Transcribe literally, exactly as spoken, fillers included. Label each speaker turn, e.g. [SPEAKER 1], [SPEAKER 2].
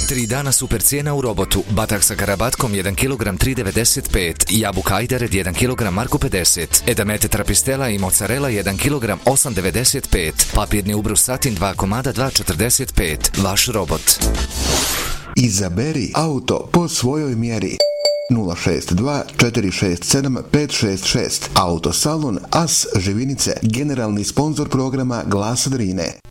[SPEAKER 1] Tri dana super cijena u Robotu. Batak sa karabatkom jedan kilogram tri devedeset pet. Jabuka Ajdared jedan kilogram Marko pedeset. Edamete Trapistela i mozzarella jedan kilogram osam devedeset pet. Papirni ubrus Satin dva komada dva četrdeset pet. Vaš Robot.
[SPEAKER 2] Izaberi auto po svojoj mjeri. nula šest dva četiri šest sedam pet šest šest. Autosalon As Živinice, generalni sponzor programa Glas Drine.